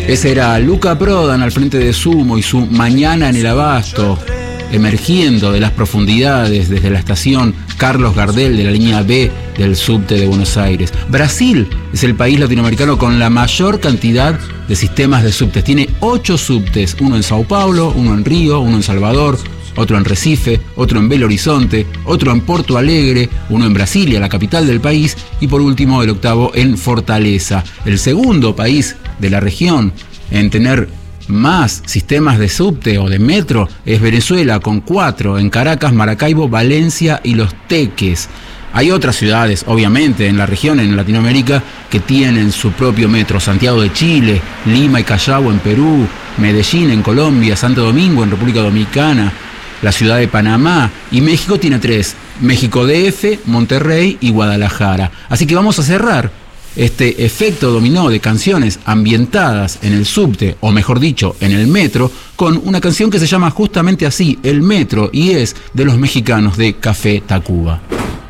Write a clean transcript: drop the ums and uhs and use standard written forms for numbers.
Ese era Luca Prodan al frente de Sumo y su Mañana en el Abasto, emergiendo de las profundidades desde la estación Carlos Gardel de la línea B del subte de Buenos Aires. Brasil es el país latinoamericano con la mayor cantidad de sistemas de subtes. Tiene 8 subtes, uno en Sao Paulo, uno en Río, uno en Salvador, otro en Recife, otro en Belo Horizonte, otro en Porto Alegre, uno en Brasilia, la capital del país, y por último el 8º en Fortaleza. El segundo país de la región en tener más sistemas de subte o de metro es Venezuela, con 4 en Caracas, Maracaibo, Valencia y Los Teques. Hay otras ciudades, obviamente, en la región, en Latinoamérica, que tienen su propio metro. Santiago de Chile, Lima y Callao en Perú, Medellín en Colombia, Santo Domingo en República Dominicana, la ciudad de Panamá, y México tiene 3, México DF, Monterrey y Guadalajara. Así que vamos a cerrar este efecto dominó de canciones ambientadas en el subte, o mejor dicho, en el metro, con una canción que se llama justamente así, El Metro, y es de los mexicanos de Café Tacuba.